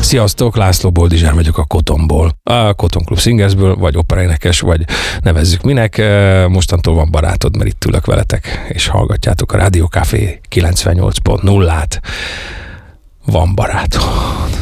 Sziasztok, László Boldizsár vagyok a Kotonból. A Koton Klub Singersből, vagy operaénekes, vagy nevezzük minek. Mostantól van barátod, mert itt ülök veletek, és hallgatjátok a Rádió Café 98.0-át. Van barátod.